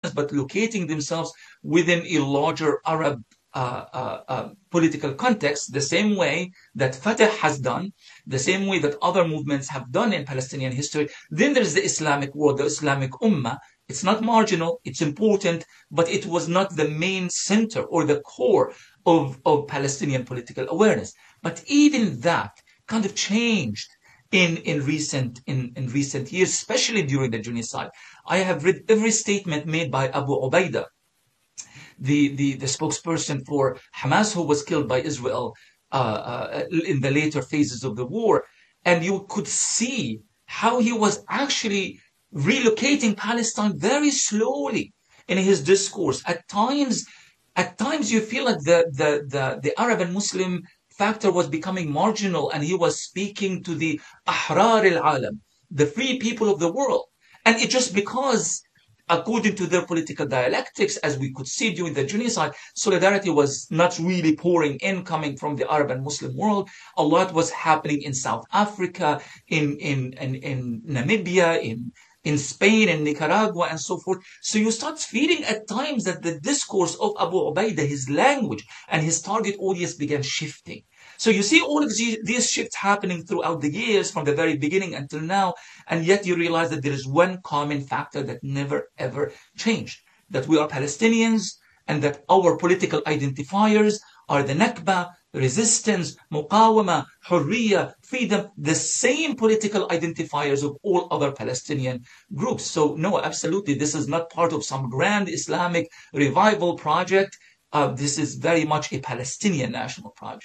but locating themselves within a larger Arab political context, the same way that Fatah has done, the same way that other movements have done in Palestinian history. Then there's the Islamic world, the Islamic Ummah. It's not marginal, it's important, but it was not the main center or the core of Palestinian political awareness. But even that kind of changed in recent years, especially during the genocide. I have read every statement made by Abu Ubaidah, the spokesperson for Hamas, who was killed by Israel in the later phases of the war, and you could see how he was actually relocating Palestine very slowly in his discourse. At times you feel like the Arab and Muslim factor was becoming marginal, and he was speaking to the Ahrar al-Alam, the free people of the world. And it just because, according to their political dialectics, as we could see during the genocide, solidarity was not really pouring in, coming from the Arab and Muslim world. A lot was happening in South Africa, in Namibia, in Spain and Nicaragua and so forth. So you start feeling at times that the discourse of Abu Ubaidah, his language and his target audience began shifting. So you see all of these shifts happening throughout the years from the very beginning until now, and yet you realize that there is one common factor that never ever changed, that we are Palestinians and that our political identifiers are the Nakba, resistance, muqawama, hurriya, freedom, the same political identifiers of all other Palestinian groups. So no, absolutely, this is not part of some grand Islamic revival project. This is very much a Palestinian national project.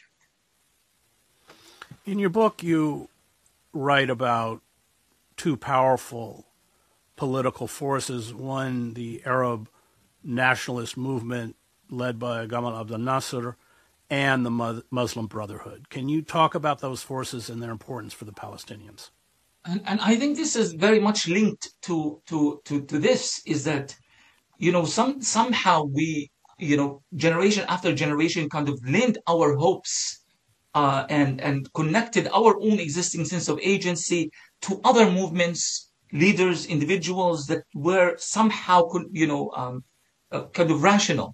In your book, you write about two powerful political forces. One, the Arab nationalist movement led by Gamal Abdel Nasser, and the Muslim Brotherhood. Can you talk about those forces and their importance for the Palestinians? And I think this is very much linked to this, is that, somehow we, generation after generation kind of linked our hopes and connected our own existing sense of agency to other movements, leaders, individuals that were somehow, kind of rational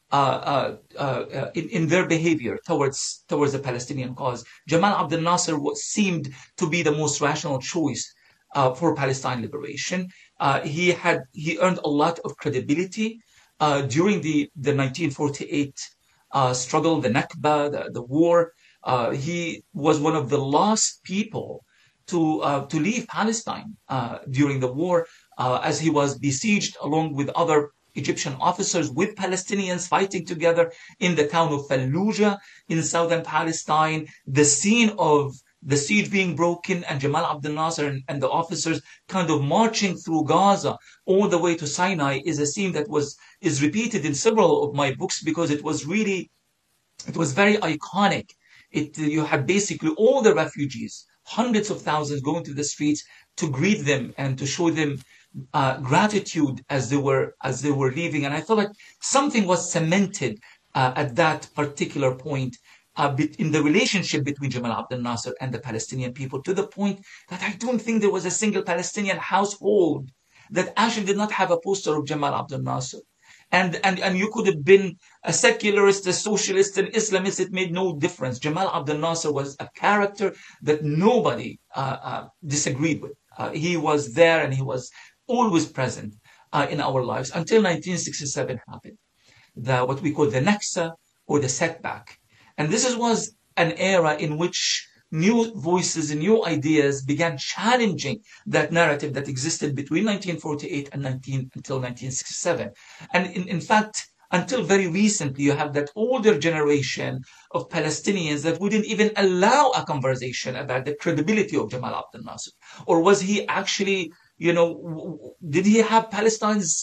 in their behavior towards the Palestinian cause. Gamal Abdel Nasser seemed to be the most rational choice for Palestine liberation. He earned a lot of credibility during the 1948 struggle, the Nakba, the war. He was one of the last people to leave Palestine during the war, as he was besieged along with other Egyptian officers, with Palestinians fighting together in the town of Fallujah in southern Palestine. The scene of the siege being broken and Gamal Abdel Nasser and the officers kind of marching through Gaza all the way to Sinai is a scene that is repeated in several of my books, because it was very iconic. You had basically all the refugees, hundreds of thousands, going to the streets to greet them and to show them gratitude as they were leaving. And I felt like something was cemented at that particular point in the relationship between Gamal Abdel Nasser and the Palestinian people, to the point that I don't think there was a single Palestinian household that actually did not have a poster of Gamal Abdel Nasser. And you could have been a secularist, a socialist, an Islamist. It made no difference. Gamal Abdel Nasser was a character that nobody disagreed with. He was there and he was always present in our lives until 1967 happened. What we call the Naksa, or the setback. And this was an era in which new voices and new ideas began challenging that narrative that existed between 1948 and until 1967. And in fact, until very recently, you have that older generation of Palestinians that wouldn't even allow a conversation about the credibility of Gamal Abdel Nasser. Or was he actually, did he have Palestine's,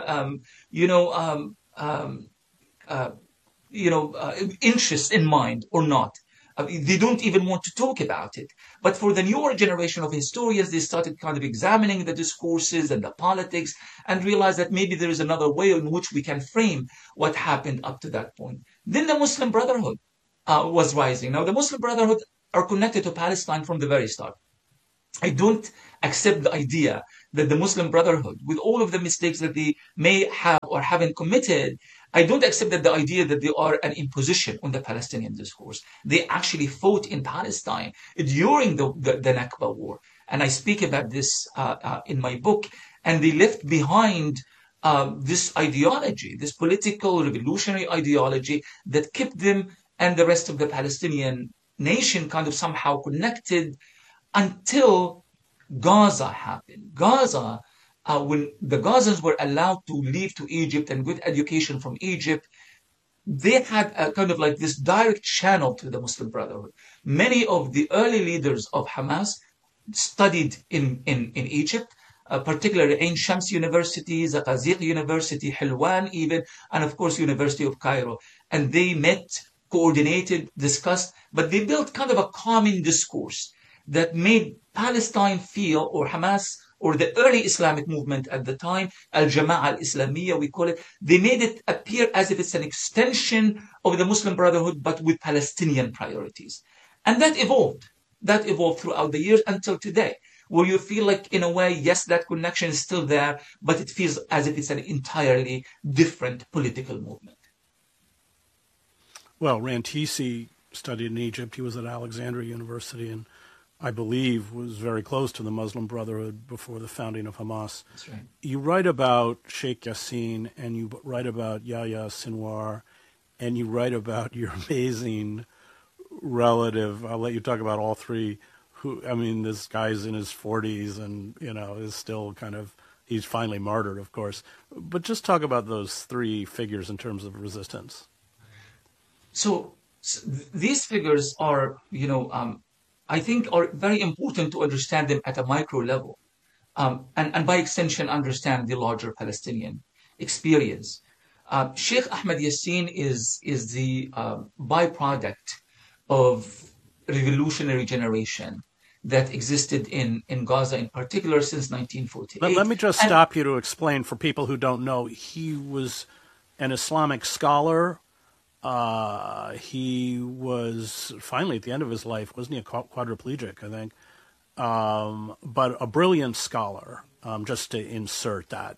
interest in mind or not? They don't even want to talk about it. But for the newer generation of historians, they started kind of examining the discourses and the politics and realized that maybe there is another way in which we can frame what happened up to that point. Then the Muslim Brotherhood was rising. Now, the Muslim Brotherhood are connected to Palestine from the very start. I don't accept the idea that the Muslim Brotherhood, with all of the mistakes that they may have or haven't committed, I don't accept that the idea that they are an imposition on the Palestinian discourse. They actually fought in Palestine during the Nakba war. And I speak about this in my book. And they left behind this ideology, this political revolutionary ideology that kept them and the rest of the Palestinian nation kind of somehow connected until Gaza happened. Gaza, when the Gazans were allowed to leave to Egypt and with education from Egypt, they had a kind of like this direct channel to the Muslim Brotherhood. Many of the early leaders of Hamas studied in Egypt, particularly Ain Shams University, Zaqazigh University, Hilwan even, and of course University of Cairo. And they met, coordinated, discussed, but they built kind of a common discourse that made Palestine feel, or Hamas, or the early Islamic movement at the time, Al-Jama'ah Al-Islamiyah, we call it, they made it appear as if it's an extension of the Muslim Brotherhood, but with Palestinian priorities. And that evolved. That evolved throughout the years until today, where you feel like, in a way, yes, that connection is still there, but it feels as if it's an entirely different political movement. Well, Rantisi studied in Egypt. He was at Alexandria University and I believe was very close to the Muslim Brotherhood before the founding of Hamas. That's right. You write about Sheikh Yassin and you write about Yahya Sinwar and you write about your amazing relative. I'll let you talk about all three. This guy's in his 40s and, is still kind of, he's finally martyred, of course. But just talk about those three figures in terms of resistance. So these figures are, I think are very important to understand them at a micro level. And by extension, understand the larger Palestinian experience. Sheikh Ahmed Yassin is the byproduct of revolutionary generation that existed in Gaza in particular since 1948. Let me just stop you to explain for people who don't know. He was an Islamic scholar. He was finally at the end of his life, wasn't he a quadriplegic, I think, but a brilliant scholar, just to insert that.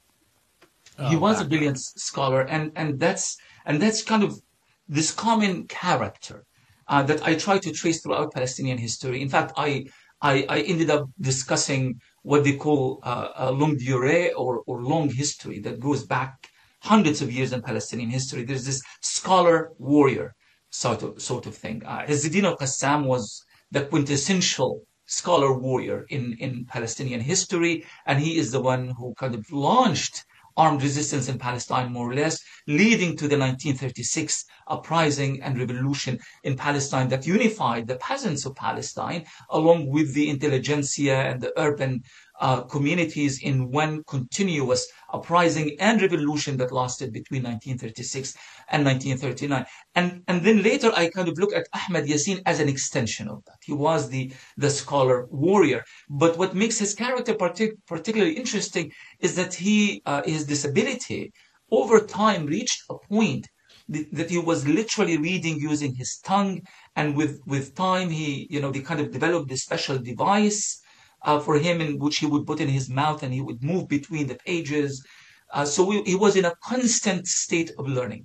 He was a brilliant scholar, and that's kind of this common character that I try to trace throughout Palestinian history. In fact, I ended up discussing what they call a longue durée or long history that goes back hundreds of years in Palestinian history. There's this scholar warrior sort of thing. Izzeddin al-Qassam was the quintessential scholar warrior in Palestinian history, and he is the one who kind of launched armed resistance in Palestine, more or less, leading to the 1936 uprising and revolution in Palestine that unified the peasants of Palestine along with the intelligentsia and the urban communities in one continuous uprising and revolution that lasted between 1936 and 1939. And then later I kind of look at Ahmed Yassin as an extension of that. He was the scholar warrior. But what makes his character particularly interesting is that his disability over time reached a point that he was literally reading using his tongue. And with time, they kind of developed this special device for him in which he would put in his mouth and he would move between the pages. So he was in a constant state of learning.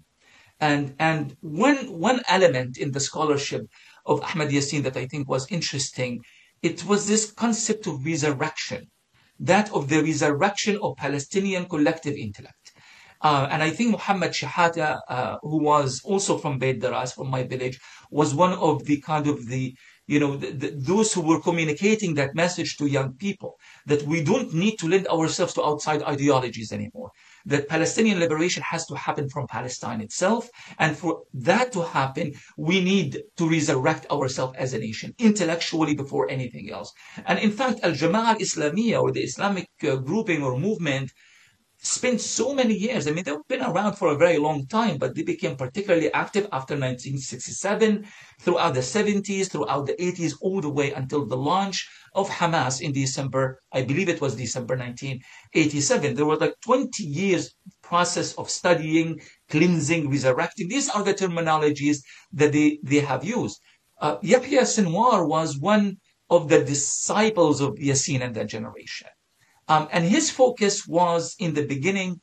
And one element in the scholarship of Ahmed Yassin that I think was interesting, it was this concept of resurrection, that of the resurrection of Palestinian collective intellect. And I think Muhammad Shahata, who was also from Beit Daras, from my village, was one of the kind of those who were communicating that message to young people, that we don't need to lend ourselves to outside ideologies anymore, that Palestinian liberation has to happen from Palestine itself. And for that to happen, we need to resurrect ourselves as a nation, intellectually before anything else. And in fact, Al-Jama'ah Al-Islamiyah, or the Islamic grouping or movement, spent so many years. I mean, they've been around for a very long time, but they became particularly active after 1967, throughout the 70s, throughout the 80s, all the way until the launch of Hamas in December, I believe it was December 1987. There was like 20 years process of studying, cleansing, resurrecting. These are the terminologies that they have used. Yahya Sinwar was one of the disciples of Yassin and that generation. And his focus was in the beginning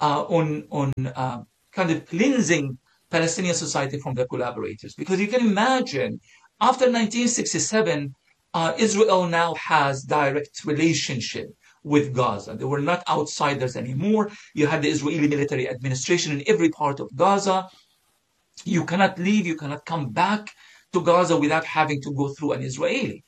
on kind of cleansing Palestinian society from the collaborators. Because you can imagine, after 1967, Israel now has direct relationship with Gaza. They were not outsiders anymore. You had the Israeli military administration in every part of Gaza. You cannot leave, you cannot come back to Gaza without having to go through an Israeli.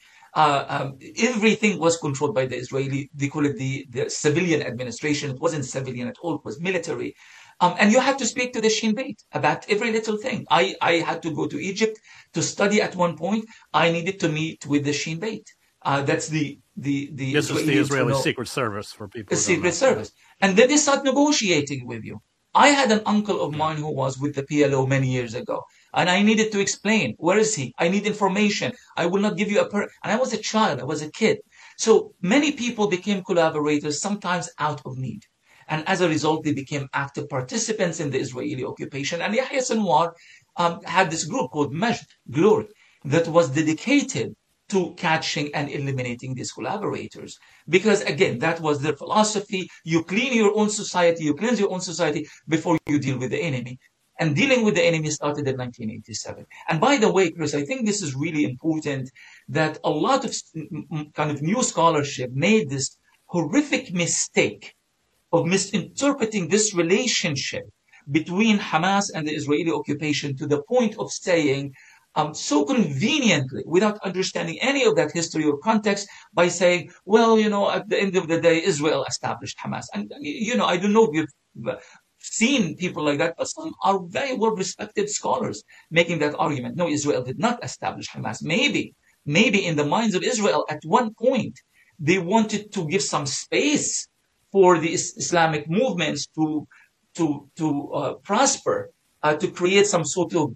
Everything was controlled by the Israeli, they call it the civilian administration. It wasn't civilian at all, it was military. And you had to speak to the Shin Bet about every little thing. I had to go to Egypt to study at one point. I needed to meet with the Shin Bet. That's the This is the Israeli Secret Service for people. The Secret Service. And then they start negotiating with you. I had an uncle of mine who was with the PLO many years ago, and I needed to explain, where is he? I need information. I will not give you and I was a child, I was a kid. So many people became collaborators, sometimes out of need. And as a result, they became active participants in the Israeli occupation. And Yahya Sinwar had this group called Majd, Glory, that was dedicated to catching and eliminating these collaborators. Because again, that was their philosophy. You clean your own society, you cleanse your own society before you deal with the enemy. And dealing with the enemy started in 1987. And by the way, Chris, I think this is really important that a lot of kind of new scholarship made this horrific mistake of misinterpreting this relationship between Hamas and the Israeli occupation to the point of saying, so conveniently, without understanding any of that history or context, by saying, well, at the end of the day, Israel established Hamas. And, I don't know if you've seen people like that, but some are very well-respected scholars making that argument. No, Israel did not establish Hamas. Maybe in the minds of Israel, at one point, they wanted to give some space for the Islamic movements to prosper, to create some sort of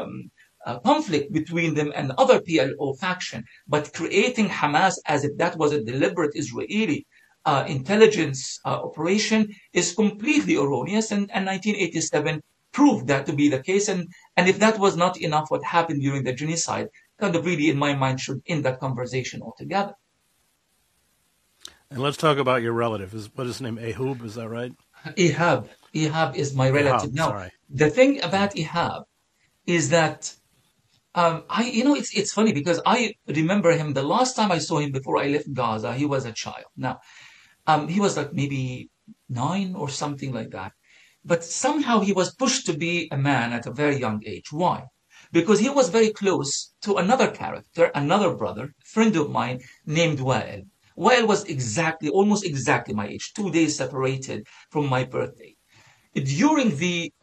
conflict between them and other PLO faction, but creating Hamas as if that was a deliberate Israeli intelligence operation is completely erroneous, and 1987 proved that to be the case. And if that was not enough, what happened during the genocide kind of really, in my mind, should end that conversation altogether. And let's talk about your relative. What is his name? Ehud, is that right? Ehud. Ehud is my relative. Ehud, now, sorry. The thing about Ehud is that it's funny because I remember him the last time I saw him before I left Gaza. He was a child. Now, he was like maybe 9 or something like that. But somehow he was pushed to be a man at a very young age. Why? Because he was very close to another character, another brother, friend of mine named Wa'il. Wa'il was almost exactly my age, 2 days separated from my birthday. During the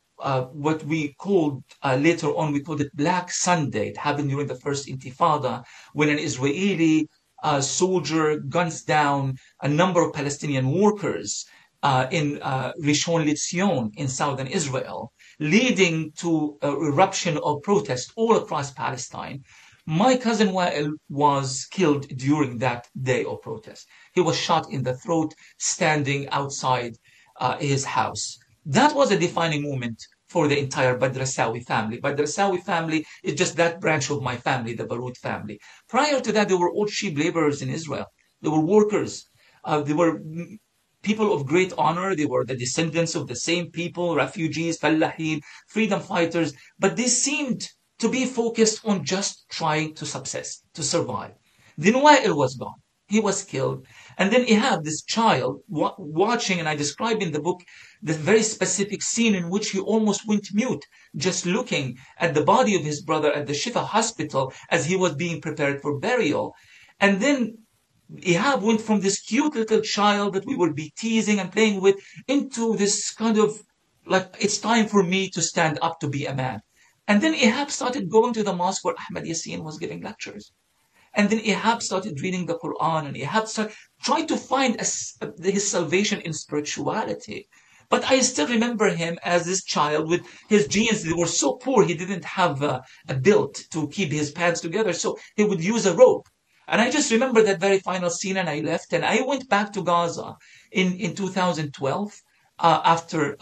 what we called later on, we called it Black Sunday. It happened during the first Intifada, when an Israeli soldier guns down a number of Palestinian workers in Rishon LeZion in southern Israel, leading to an eruption of protest all across Palestine. My cousin Wa'il was killed during that day of protest. He was shot in the throat standing outside his house. That was a defining moment for the entire Badrasawi family. Badrasawi family is just that branch of my family, the Barut family. Prior to that, they were all cheap laborers in Israel. They were workers. They were people of great honor. They were the descendants of the same people, refugees, fallahin, freedom fighters. But they seemed to be focused on just trying to subsist, to survive. Then Wa'il was gone. He was killed. And then Ehud, this child, watching, and I describe in the book, the very specific scene in which he almost went mute, just looking at the body of his brother at the Shifa hospital as he was being prepared for burial. And then Ehud went from this cute little child that we would be teasing and playing with into this kind of, like, it's time for me to stand up to be a man. And then Ehud started going to the mosque where Ahmed Yassin was giving lectures. And then Ehud started reading the Quran, and Ehud started trying to find his salvation in spirituality. But I still remember him as this child with his jeans. They were so poor, he didn't have a belt to keep his pants together, so he would use a rope. And I just remember that very final scene, and I left, and I went back to Gaza in 2012 after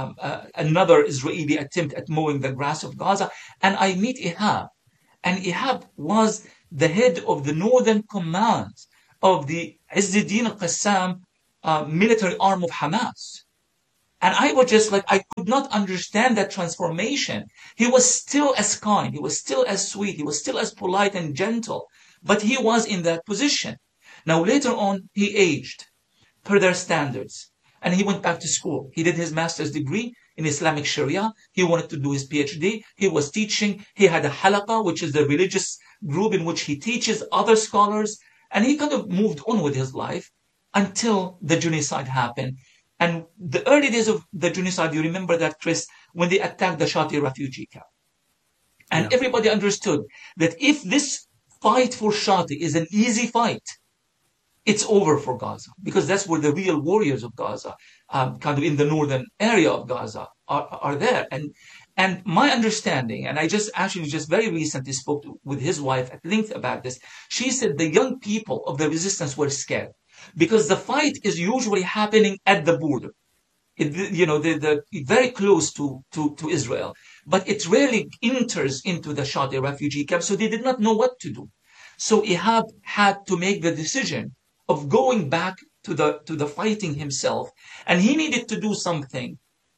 another Israeli attempt at mowing the grass of Gaza, and I meet Ehud. And Ehud was the head of the northern command of the Izz al-Din al-Qassam military arm of Hamas. And I was just like, I could not understand that transformation. He was still as kind, he was still as sweet, he was still as polite and gentle, but he was in that position. Now, later on, he aged per their standards, and he went back to school. He did his master's degree in Islamic Sharia. He wanted to do his PhD. He was teaching. He had a halaqah, which is the religious group in which he teaches other scholars, and he kind of moved on with his life until the genocide happened. And the early days of the genocide, you remember that, Chris, when they attacked the Shati refugee camp. And everybody understood that if this fight for Shati is an easy fight, it's over for Gaza, because that's where the real warriors of Gaza, kind of in the northern area of Gaza, are there. And my understanding, and I just very recently spoke with his wife at length about this, she said the young people of the resistance were scared, because the fight is usually happening at the border. They're very close to Israel, but it rarely enters into the Shati refugee camp, so they did not know what to do. So Ihab had to make the decision of going back to the fighting himself, and he needed to do something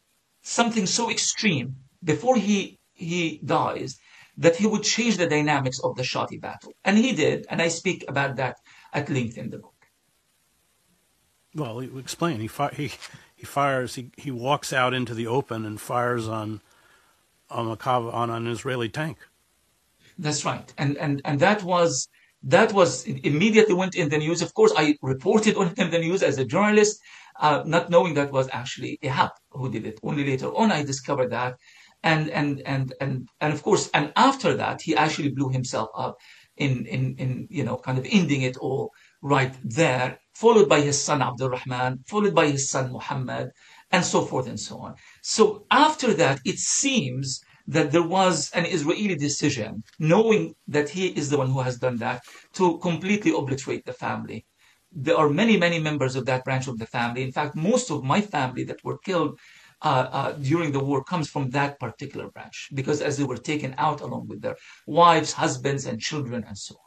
so extreme before he dies that he would change the dynamics of the Shati battle. And he did, and I speak about that at length in the book. Well, explain. He fires. He walks out into the open and fires on an Israeli tank. That's right, and that was immediately went in the news. Of course, I reported on it in the news as a journalist, not knowing that was actually Ihab who did it. Only later on I discovered that, and of course, and after that he actually blew himself up in kind of ending it all right there, followed by his son Abdul Rahman, followed by his son Muhammad, and so forth and so on. So after that, it seems that there was an Israeli decision, knowing that he is the one who has done that, to completely obliterate the family. There are many, many members of that branch of the family. In fact, most of my family that were killed during the war comes from that particular branch, because as they were taken out along with their wives, husbands, and children, and so on.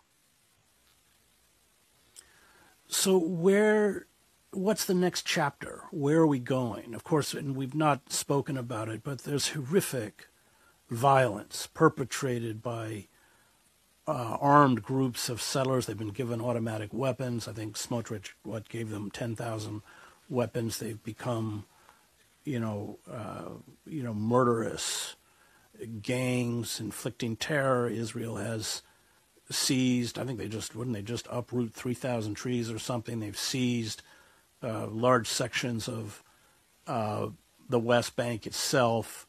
So what's the next chapter? Where are we going? Of course, and we've not spoken about it, but there's horrific violence perpetrated by armed groups of settlers. They've been given automatic weapons. I think Smotrich gave them 10,000 weapons. They've become, murderous gangs inflicting terror. Israel has seized. I think they just uproot 3,000 trees or something. They've seized large sections of the West Bank itself.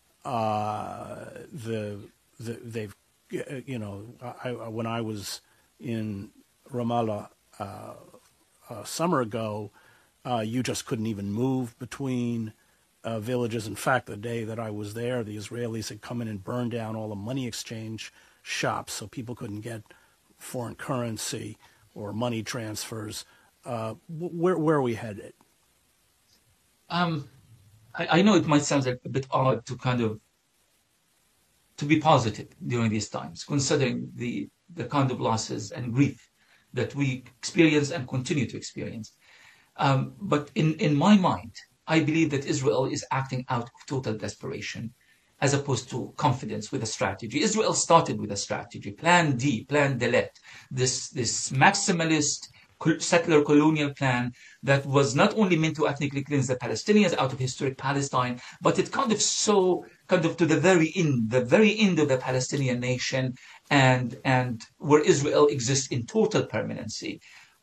When I was in Ramallah a summer ago, you just couldn't even move between villages. In fact, the day that I was there, the Israelis had come in and burned down all the money exchange shops, so people couldn't get foreign currency or money transfers. Where are we headed? I know it might sound a bit odd to be positive during these times, considering the kind of losses and grief that we experience and continue to experience. But in my mind, I believe that Israel is acting out of total desperation as opposed to confidence with a strategy. Israel started with a strategy, Plan D, Plan Dalet, this maximalist settler colonial plan that was not only meant to ethnically cleanse the Palestinians out of historic Palestine, but it kind of to the very end of the Palestinian nation, and where Israel exists in total permanency.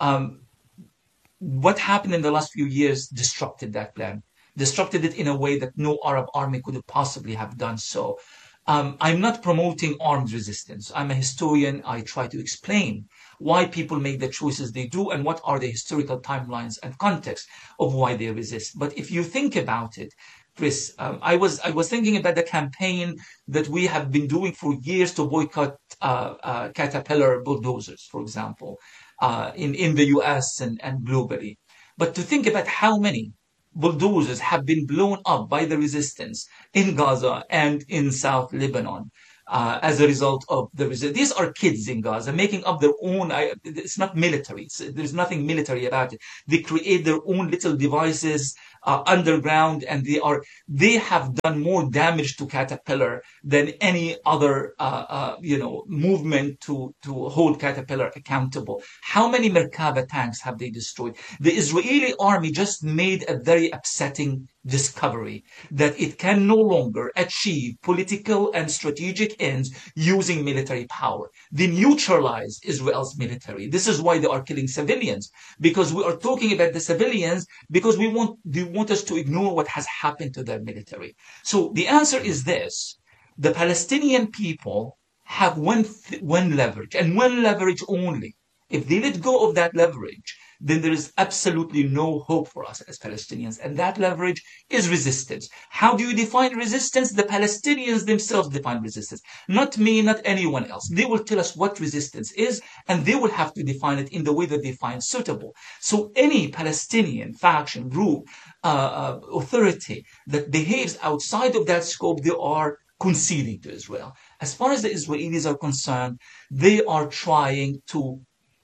What happened in the last few years disrupted that plan, disrupted it in a way that no Arab army could have possibly have done so. I'm not promoting armed resistance. I'm a historian. I try to explain why people make the choices they do and what are the historical timelines and context of why they resist. But if you think about it, Chris, I was thinking about the campaign that we have been doing for years to boycott Caterpillar bulldozers, for example, in the US and globally. But to think about how many bulldozers have been blown up by the resistance in Gaza and in South Lebanon. as a result of these are kids in Gaza making up their own. It's not military. There's nothing military about it. They create their own little devices underground, and they have done more damage to Caterpillar than any other movement to hold Caterpillar accountable. How many Merkava tanks have they destroyed? The Israeli army just made a very upsetting discovery that it can no longer achieve political and strategic ends using military power. They neutralize Israel's military. This is why they are killing civilians, because we are talking about the civilians because they want us to ignore what has happened to their military. So the answer is this: the Palestinian people have one leverage, and one leverage only. If they let go of that leverage, then there is absolutely no hope for us as Palestinians. And that leverage is resistance. How do you define resistance? The Palestinians themselves define resistance. Not me, not anyone else. They will tell us what resistance is, and they will have to define it in the way that they find suitable. So any Palestinian faction, group, authority that behaves outside of that scope, they are conceding to Israel. As far as the Israelis are concerned, they are trying to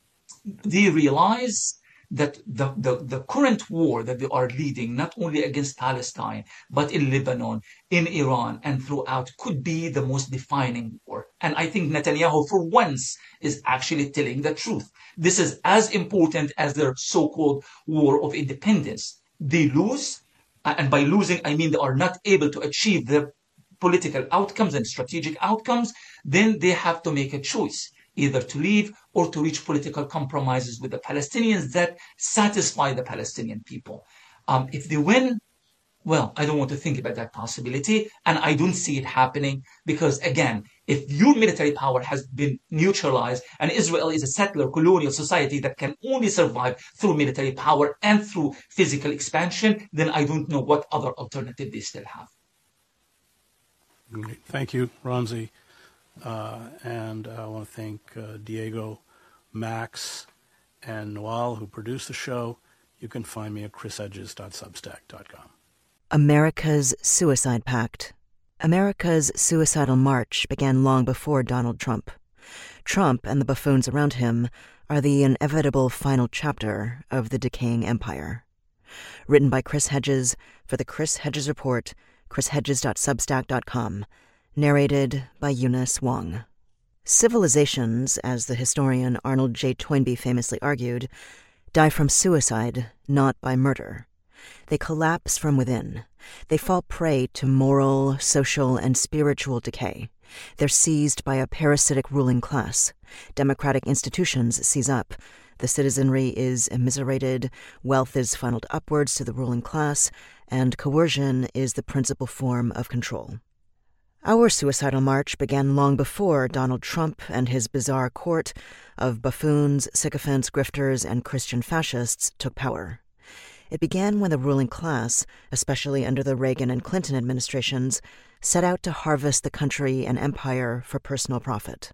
realize that the current war that they are leading, not only against Palestine, but in Lebanon, in Iran, and throughout, could be the most defining war. And I think Netanyahu, for once, is actually telling the truth. This is as important as their so-called war of independence. They lose, and by losing, I mean they are not able to achieve their political outcomes and strategic outcomes. Then they have to make a choice, either to leave or to reach political compromises with the Palestinians that satisfy the Palestinian people. If they win, well, I don't want to think about that possibility, and I don't see it happening because, again, if your military power has been neutralized and Israel is a settler colonial society that can only survive through military power and through physical expansion, then I don't know what other alternative they still have. Thank you, Ramzi. And I want to thank Diego, Max, and Noel, who produced the show. You can find me at chrishedges.substack.com. America's Suicide Pact. America's suicidal march began long before Donald Trump. Trump and the buffoons around him are the inevitable final chapter of the decaying empire. Written by Chris Hedges for the Chris Hedges Report, chrishedges.substack.com. Narrated by Eunice Wong. Civilizations, as the historian Arnold J. Toynbee famously argued, die from suicide, not by murder. They collapse from within. They fall prey to moral, social, and spiritual decay. They're seized by a parasitic ruling class. Democratic institutions seize up. The citizenry is immiserated, wealth is funneled upwards to the ruling class, and coercion is the principal form of control. Our suicidal march began long before Donald Trump and his bizarre court of buffoons, sycophants, grifters, and Christian fascists took power. It began when the ruling class, especially under the Reagan and Clinton administrations, set out to harvest the country and empire for personal profit.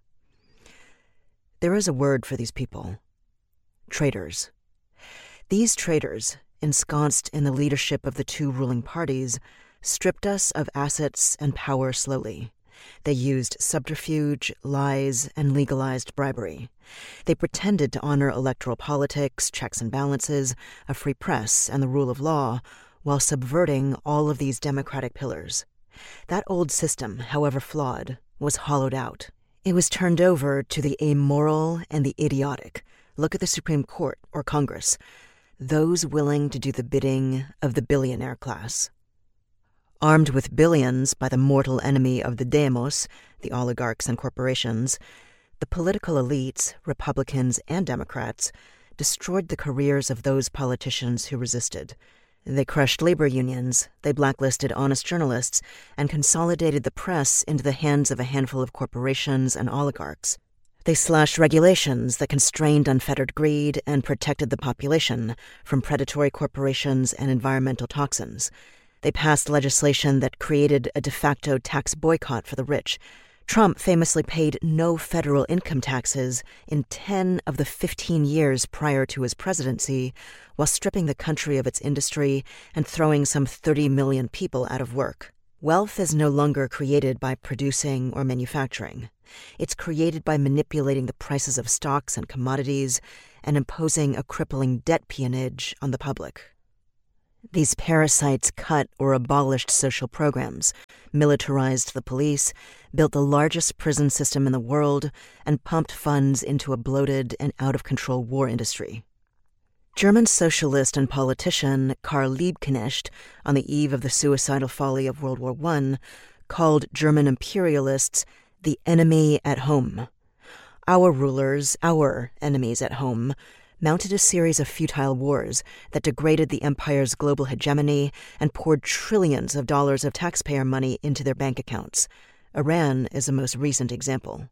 There is a word for these people: traitors. These traitors, ensconced in the leadership of the two ruling parties, stripped us of assets and power slowly. They used subterfuge, lies, and legalized bribery. They pretended to honor electoral politics, checks and balances, a free press, and the rule of law, while subverting all of these democratic pillars. That old system, however flawed, was hollowed out. It was turned over to the amoral and the idiotic. Look at the Supreme Court or Congress. Those willing to do the bidding of the billionaire class. Armed with billions by the mortal enemy of the demos, the oligarchs and corporations, the political elites, Republicans and Democrats, destroyed the careers of those politicians who resisted. They crushed labor unions, they blacklisted honest journalists, and consolidated the press into the hands of a handful of corporations and oligarchs. They slashed regulations that constrained unfettered greed and protected the population from predatory corporations and environmental toxins. They passed legislation that created a de facto tax boycott for the rich. Trump famously paid no federal income taxes in 10 of the 15 years prior to his presidency, while stripping the country of its industry and throwing some 30 million people out of work. Wealth is no longer created by producing or manufacturing. It's created by manipulating the prices of stocks and commodities and imposing a crippling debt peonage on the public. These parasites cut or abolished social programs, militarized the police, built the largest prison system in the world, and pumped funds into a bloated and out-of-control war industry. German socialist and politician Karl Liebknecht, on the eve of the suicidal folly of World War I, called German imperialists the enemy at home. Our rulers, our enemies at home, mounted a series of futile wars that degraded the empire's global hegemony and poured trillions of dollars of taxpayer money into their bank accounts. Iran is the most recent example.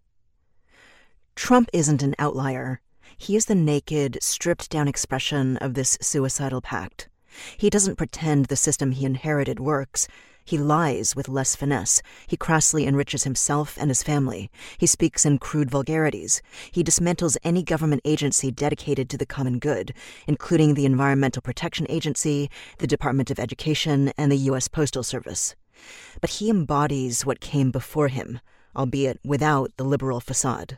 Trump isn't an outlier. He is the naked, stripped-down expression of this suicidal pact. He doesn't pretend the system he inherited works. He lies with less finesse. He crassly enriches himself and his family. He speaks in crude vulgarities. He dismantles any government agency dedicated to the common good, including the Environmental Protection Agency, the Department of Education, and the U.S. Postal Service. But he embodies what came before him, albeit without the liberal facade.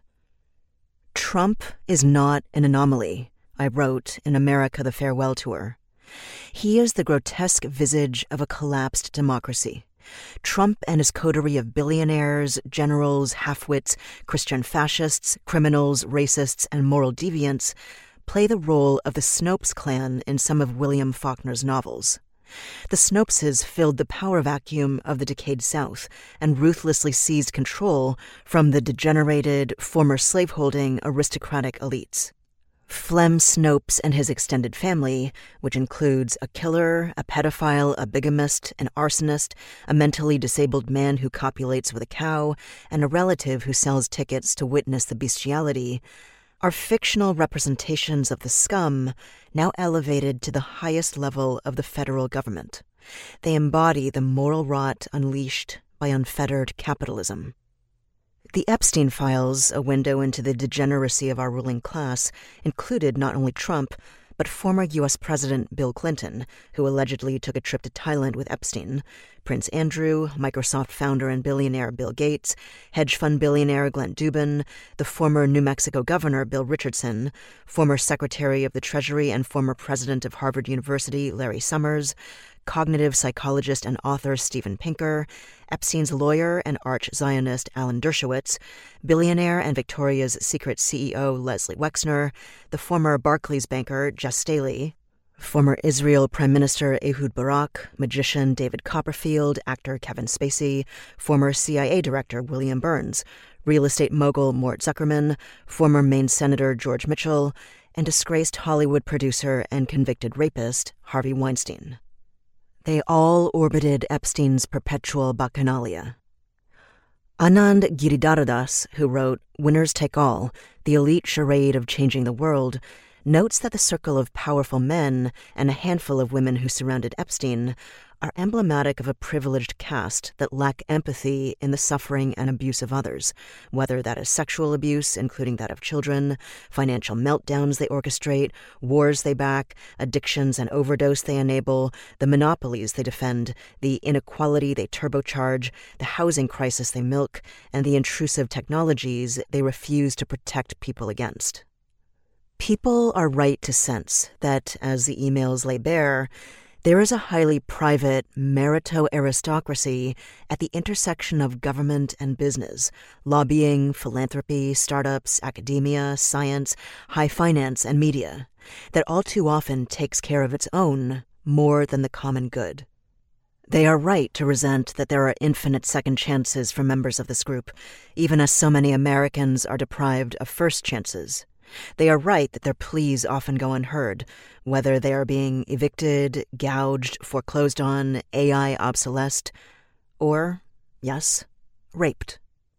Trump is not an anomaly, I wrote in America the Farewell Tour. He is the grotesque visage of a collapsed democracy. Trump and his coterie of billionaires, generals, half-wits, Christian fascists, criminals, racists, and moral deviants play the role of the Snopes clan in some of William Faulkner's novels. The Snopeses filled the power vacuum of the decayed South and ruthlessly seized control from the degenerated, former slaveholding aristocratic elites. Flem Snopes and his extended family, which includes a killer, a pedophile, a bigamist, an arsonist, a mentally disabled man who copulates with a cow, and a relative who sells tickets to witness the bestiality, are fictional representations of the scum now elevated to the highest level of the federal government. They embody the moral rot unleashed by unfettered capitalism. The Epstein files, a window into the degeneracy of our ruling class, included not only Trump, but former U.S. President Bill Clinton, who allegedly took a trip to Thailand with Epstein, Prince Andrew, Microsoft founder and billionaire Bill Gates, hedge fund billionaire Glenn Dubin, the former New Mexico governor Bill Richardson, former Secretary of the Treasury and former president of Harvard University Larry Summers, cognitive psychologist and author Steven Pinker, Epstein's lawyer and arch-Zionist Alan Dershowitz, billionaire and Victoria's Secret CEO Leslie Wexner, the former Barclays banker Jess Staley, former Israel Prime Minister Ehud Barak, magician David Copperfield, actor Kevin Spacey, former CIA Director William Burns, real estate mogul Mort Zuckerman, former Maine Senator George Mitchell, and disgraced Hollywood producer and convicted rapist Harvey Weinstein. They all orbited Epstein's perpetual bacchanalia. Anand Giridharadas, who wrote Winners Take All, the elite charade of changing the world, notes that the circle of powerful men and a handful of women who surrounded Epstein are emblematic of a privileged caste that lack empathy in the suffering and abuse of others, whether that is sexual abuse, including that of children, financial meltdowns they orchestrate, wars they back, addictions and overdose they enable, the monopolies they defend, the inequality they turbocharge, the housing crisis they milk, and the intrusive technologies they refuse to protect people against. People are right to sense that, as the emails lay bare, there is a highly private merito-aristocracy at the intersection of government and business, lobbying, philanthropy, startups, academia, science, high finance, and media, that all too often takes care of its own more than the common good. They are right to resent that there are infinite second chances for members of this group, even as so many Americans are deprived of first chances. They are right that their pleas often go unheard, whether they are being evicted, gouged, foreclosed on, AI obsolesced, or, yes, raped.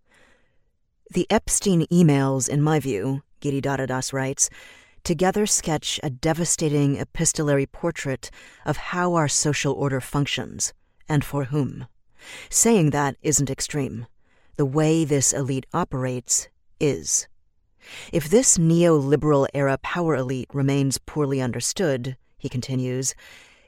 The Epstein emails, in my view, Giridharadas writes, together sketch a devastating epistolary portrait of how our social order functions, and for whom. Saying that isn't extreme. The way this elite operates is. If this neoliberal-era power elite remains poorly understood, he continues,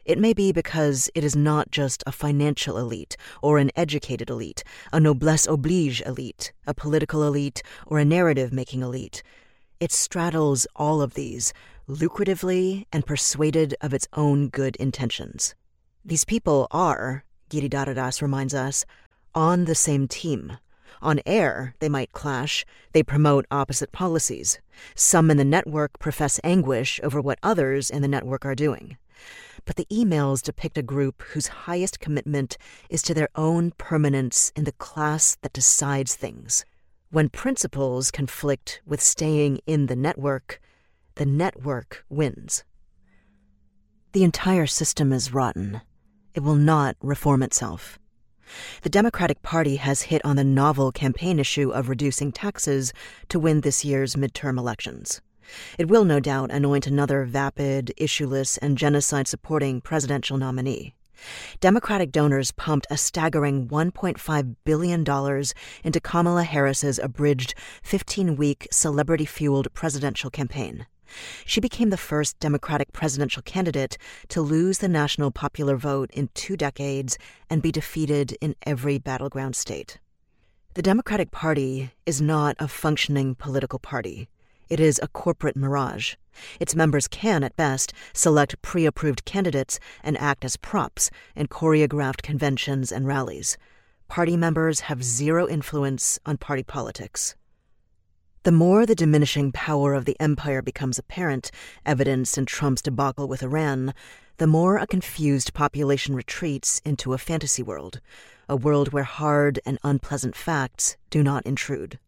It may be because it is not just a financial elite or an educated elite, a noblesse oblige elite, a political elite, or a narrative-making elite. It straddles all of these, lucratively and persuaded of its own good intentions. These people are, Giridharadas reminds us, on the same team. On air, they might clash. They promote opposite policies. Some in the network profess anguish over what others in the network are doing. But the emails depict a group whose highest commitment is to their own permanence in the class that decides things. When principles conflict with staying in the network wins. The entire system is rotten. It will not reform itself. The Democratic Party has hit on the novel campaign issue of reducing taxes to win this year's midterm elections. It will no doubt anoint another vapid, issueless, and genocide-supporting presidential nominee. Democratic donors pumped a staggering $1.5 billion into Kamala Harris's abridged 15-week celebrity-fueled presidential campaign. She became the first Democratic presidential candidate to lose the national popular vote in 2 decades and be defeated in every battleground state. The Democratic Party is not a functioning political party. It is a corporate mirage. Its members can, at best, select pre-approved candidates and act as props in choreographed conventions and rallies. Party members have zero influence on party politics. The more the diminishing power of the empire becomes apparent, evidenced in Trump's debacle with Iran, the more a confused population retreats into a fantasy world, a world where hard and unpleasant facts do not intrude.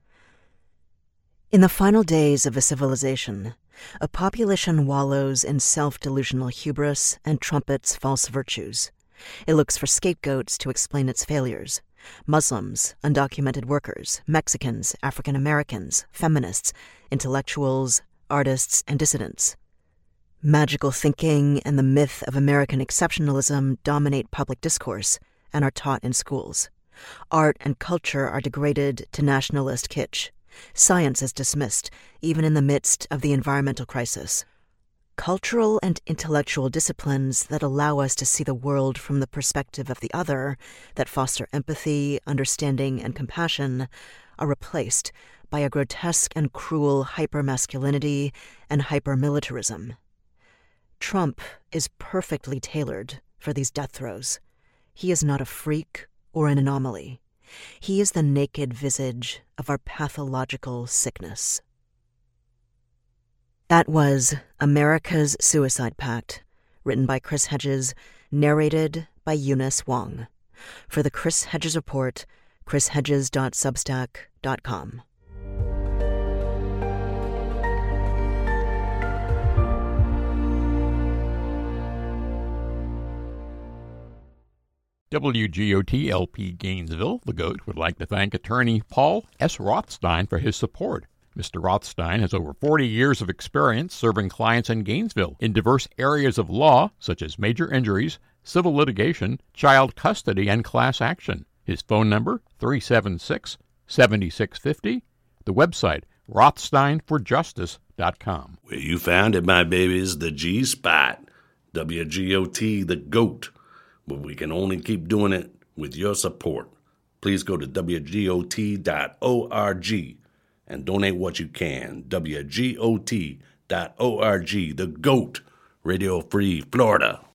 In the final days of a civilization, a population wallows in self-delusional hubris and trumpets false virtues. It looks for scapegoats to explain its failures. Muslims, undocumented workers, Mexicans, African Americans, feminists, intellectuals, artists, and dissidents. Magical thinking and the myth of American exceptionalism dominate public discourse and are taught in schools. Art and culture are degraded to nationalist kitsch. Science is dismissed, even in the midst of the environmental crisis. Cultural and intellectual disciplines that allow us to see the world from the perspective of the other, that foster empathy, understanding, and compassion, are replaced by a grotesque and cruel hypermasculinity and hypermilitarism. Trump is perfectly tailored for these death throes. He is not a freak or an anomaly. He is the naked visage of our pathological sickness. That was America's Suicide Pact, written by Chris Hedges, narrated by Eunice Wong. For the Chris Hedges Report, chrishedges.substack.com. WGOT-LP Gainesville, The Goat, would like to thank attorney Paul S. Rothstein for his support. Mr. Rothstein has over 40 years of experience serving clients in Gainesville in diverse areas of law, such as major injuries, civil litigation, child custody, and class action. His phone number, 376-7650. The website, rothsteinforjustice.com. Where you found it, my babies, the G-Spot. WGOT, The Goat. But we can only keep doing it with your support. Please go to WGOT.org and donate what you can. WGOT.org, The Goat, Radio Free Florida.